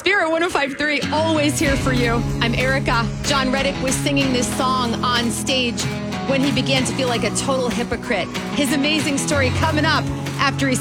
Spirit 105.3, always here for you. I'm Erica. John Reddick was singing this song on stage when he began to feel like a total hypocrite. His amazing story coming up after he